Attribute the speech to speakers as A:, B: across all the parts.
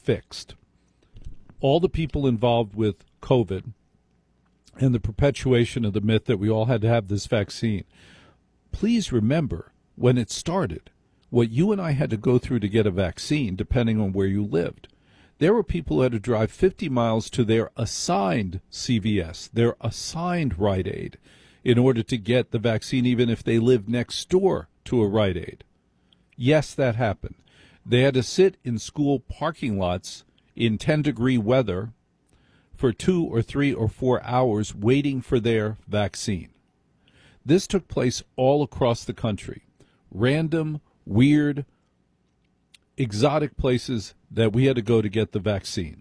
A: fixed. All the people involved with COVID and the perpetuation of the myth that we all had to have this vaccine. Please remember, when it started, what you and I had to go through to get a vaccine, depending on where you lived. There were people who had to drive 50 miles to their assigned CVS, their assigned Rite Aid, in order to get the vaccine, even if they lived next door to a Rite Aid. Yes, that happened. They had to sit in school parking lots in 10-degree weather for 2 or 3 or 4 hours waiting for their vaccine. This took place all across the country. Random, weird, exotic places that we had to go to get the vaccine.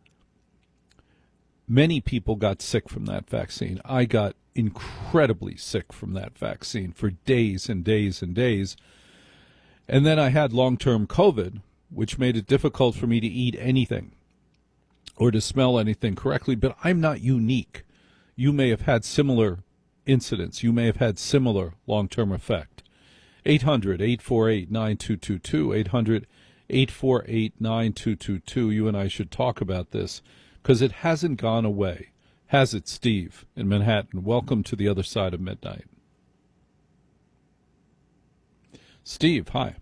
A: Many people got sick from that vaccine. I got incredibly sick from that vaccine for days and days and days. And then I had long-term COVID, which made it difficult for me to eat anything or to smell anything correctly. But I'm not unique. You may have had similar incidents. You may have had similar long-term effect. 800-848-9222, 800-848-9222. You and I should talk about this because it hasn't gone away. Has it, Steve, in Manhattan? Welcome to the other side of midnight. Steve, hi.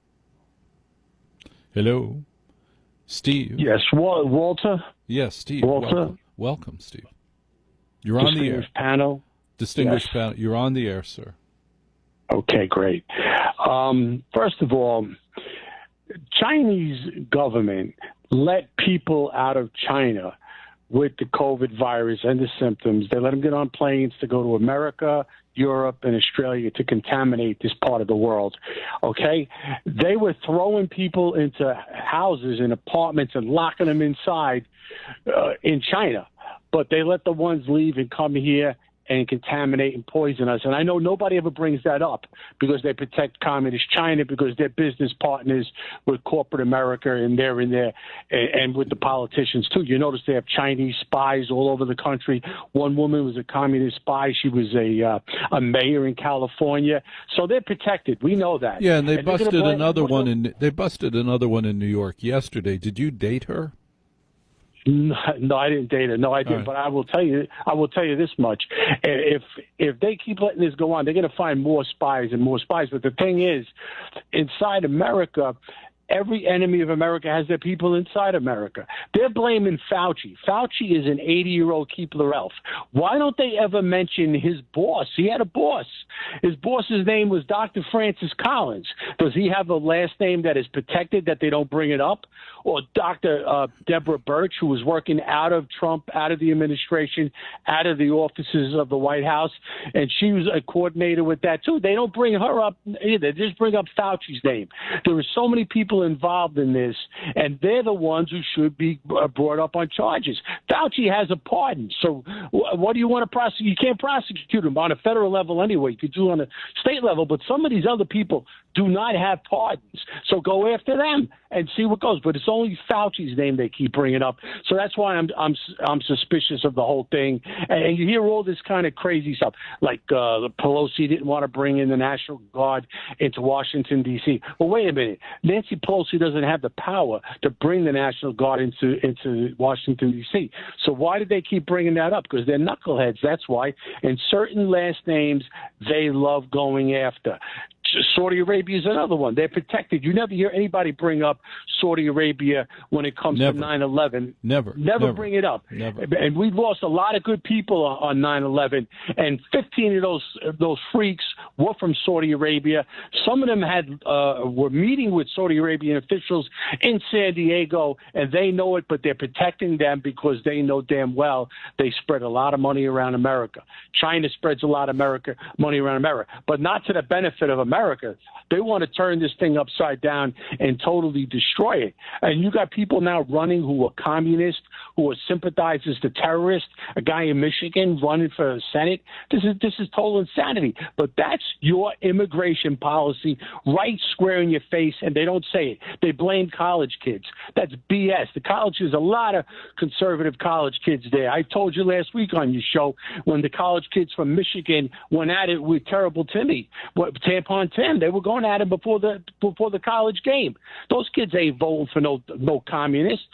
A: Hello. Steve.
B: Yes, Walter.
A: Yes, Steve.
B: Walter.
A: Welcome, Steve. You're on the air.
B: Panel.
A: Distinguished panel. You're on the air, sir.
B: Okay, great. First of all, Chinese government let people out of China with the COVID virus and the symptoms. They let them get on planes to go to America, Europe, and Australia to contaminate this part of the world. Okay? They were throwing people into houses and apartments and locking them inside in China. But they let the ones leave and come here and contaminate and poison us. And I know nobody ever brings that up because they protect communist China, because they're business partners with corporate America, and they're in there, and with the politicians too. You notice they have Chinese spies all over the country. One woman was a communist spy. She was a mayor in California. So they're protected. We know that.
A: Yeah, and they busted another one in New York yesterday. Did you date her?
B: No, I didn't date her. No, I didn't. Right. But I will tell you this much: if they keep letting this go on, they're going to find more spies and more spies. But the thing is, inside America, every enemy of America has their people inside America. They're blaming Fauci. Fauci is an 80-year-old Keebler elf. Why don't they ever mention his boss? He had a boss. His boss's name was Dr. Francis Collins. Does he have a last name that is protected that they don't bring it up? Or Dr. Deborah Birch, who was working out of Trump, out of the administration, out of the offices of the White House, and she was a coordinator with that too. They don't bring her up either. They just bring up Fauci's name. There are so many people involved in this, and they're the ones who should be brought up on charges. Fauci has a pardon, so what do you want to prosecute? You can't prosecute him on a federal level anyway. You could do it on a state level, but some of these other people do not have pardons. So go after them and see what goes. But it's only Fauci's name they keep bringing up. So that's why I'm suspicious of the whole thing. And you hear all this kind of crazy stuff, like Pelosi didn't want to bring in the National Guard into Washington, D.C. Well, wait a minute. Nancy Pelosi doesn't have the power to bring the National Guard into Washington, D.C. So why did they keep bringing that up? Because they're knuckleheads, that's why. And certain last names they love going after. Saudi Arabia is another one. They're protected. You never hear anybody bring up Saudi Arabia when it comes to 9/11.
A: Never
B: bring it up.
A: Never.
B: And we've lost a lot of good people on 9/11, and 15 of those freaks were from Saudi Arabia. Some of them were meeting with Saudi Arabian officials in San Diego, and they know it, but they're protecting them because they know damn well they spread a lot of money around America. China spreads a lot of money around America, but not to the benefit of America. They want to turn this thing upside down and totally destroy it. And you got people now running who are communists, who are sympathizers to terrorists. A guy in Michigan running for Senate. This is total insanity. But that's your immigration policy, right square in your face, and they don't say it. They blame college kids. That's BS. The colleges, a lot of conservative college kids there. I told you last week on your show when the college kids from Michigan went at it with Terrible Timmy, Tampon Tim. They were going at him before the college game. Those kids ain't voting for no communists.